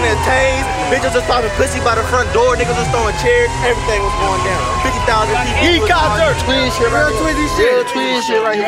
getting tased. Bitches was popping pussy by the front door. Niggas was throwing chairs. Everything was going down. 50,000 people. He got dirt. Twin shit right here. Real twin shit right here.